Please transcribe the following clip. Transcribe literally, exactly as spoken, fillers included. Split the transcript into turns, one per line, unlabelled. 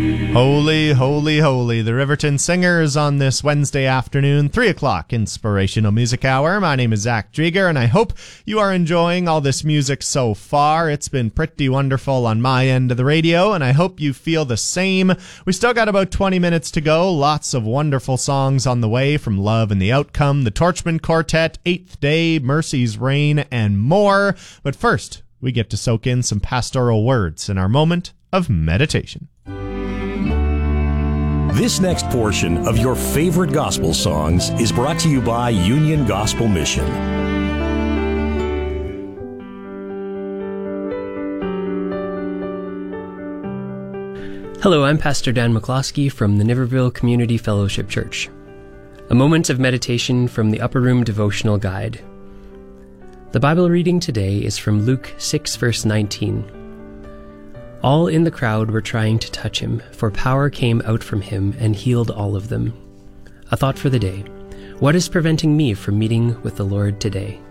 Holy, holy, holy. The Riverton Singers on this Wednesday afternoon, three o'clock Inspirational Music Hour. My name is Zach Drieger, and I hope you are enjoying all this music so far. It's been pretty wonderful on my end of the radio, and I hope you feel the same. We still got about twenty minutes to go. Lots of wonderful songs on the way from Love and the Outcome, the Torchman Quartet, Eighth Day, Mercy's Reign, and more. But first, we get to soak in some pastoral words in our moment of meditation.
This next portion of your favorite gospel songs is brought to you by Union Gospel Mission.
Hello, I'm Pastor Dan McCloskey from the Niverville Community Fellowship Church. A moment of meditation from the Upper Room Devotional Guide. The Bible reading today is from Luke six, verse nineteen. All in the crowd were trying to touch him, for power came out from him and healed all of them. A thought for the day. What is preventing me from meeting with the Lord today?